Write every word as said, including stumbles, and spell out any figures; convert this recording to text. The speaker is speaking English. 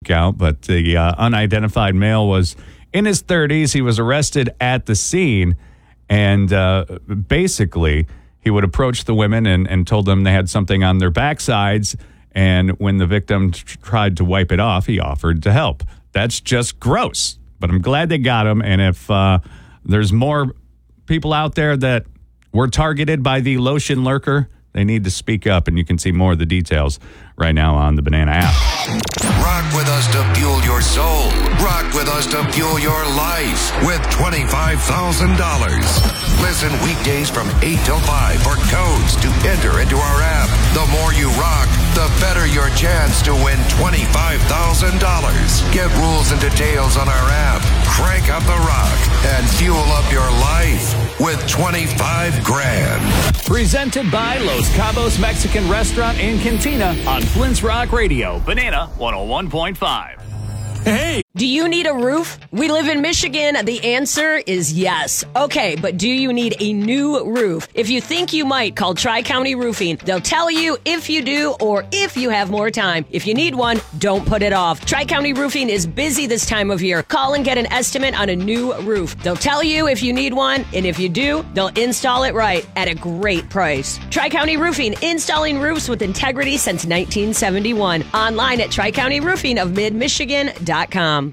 work out. But the uh, unidentified male was in his thirties. He was arrested at the scene, and uh, basically he would approach the women and, and told them they had something on their backsides. And when the victim t- tried to wipe it off, he offered to help. That's just gross. But I'm glad they got him. And if uh, there's more people out there that were targeted by the lotion lurker, they need to speak up. And you can see more of the details right now on the Banana app. Rock with us to fuel your soul. Rock with us to fuel your life with twenty-five thousand dollars. Listen weekdays from eight till five for codes to enter into our app. The more you rock, the better your chance to win twenty-five thousand dollars. Get rules and details on our app. Crank up the rock and fuel up your life with twenty-five grand. Presented by Los Cabos Mexican Restaurant and Cantina on Flint's Rock Radio, Banana one oh one point five. Hey! Do you need a roof? We live in Michigan. The answer is yes. Okay, but do you need a new roof? If you think you might, call Tri-County Roofing. They'll tell you if you do or if you have more time. If you need one, don't put it off. Tri-County Roofing is busy this time of year. Call and get an estimate on a new roof. They'll tell you if you need one, and if you do, they'll install it right at a great price. Tri-County Roofing, installing roofs with integrity since nineteen seventy-one. Online at tri county roofing of mid michigan dot com.